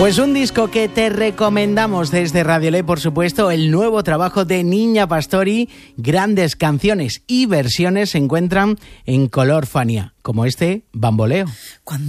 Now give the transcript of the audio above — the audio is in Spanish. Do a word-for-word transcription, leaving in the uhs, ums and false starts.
Pues un disco que te recomendamos desde Radio Ley, por supuesto, el nuevo trabajo de Niña Pastori. Grandes canciones y versiones se encuentran en Color Fania, como este Bamboleo. Cuando